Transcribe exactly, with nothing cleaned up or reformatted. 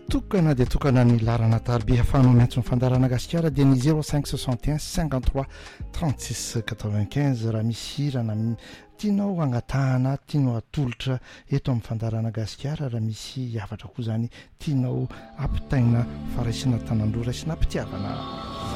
tokana dia tokana ny larana taroby hafanao maintso ny fandarana gasikara dia ny zéro cinq soixante et un cinquante-trois trente-six quatre-vingt-quinze raha misy hirana tianao angatahana tianao atolotra eto amin'ny fandarana gasikara raha misy havatra koa zany tianao ampitaina faraisina tanandro raisina ampitiavana